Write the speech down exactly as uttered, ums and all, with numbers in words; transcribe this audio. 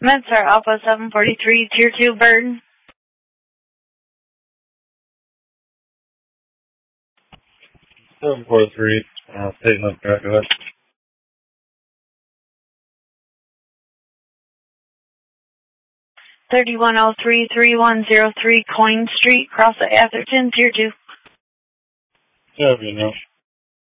MedStar Alpha seven forty-three, Tier two, bird. seven forty-three, uh, taking up track of it. thirty-one oh three, thirty-one oh three Coin Street, cross at Atherton, Tier two. Yeah, you know.